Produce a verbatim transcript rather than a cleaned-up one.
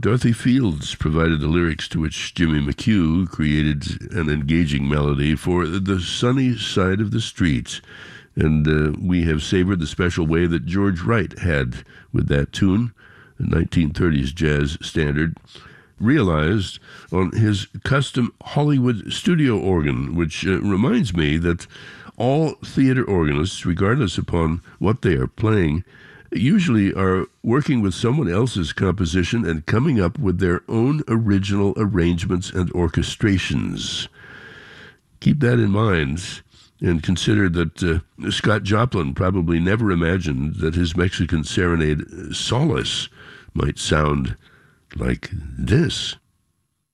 Dorothy Fields provided the lyrics, to which Jimmy McHugh created an engaging melody for The Sunny Side of the Street. And uh, we have savored the special way that George Wright had with that tune, a nineteen thirties jazz standard, realized on his custom Hollywood studio organ, which uh, reminds me that all theater organists, regardless upon what they are playing, usually are working with someone else's composition and coming up with their own original arrangements and orchestrations. Keep that in mind, and consider that uh, Scott Joplin probably never imagined that his Mexican serenade, Solace, might sound like this.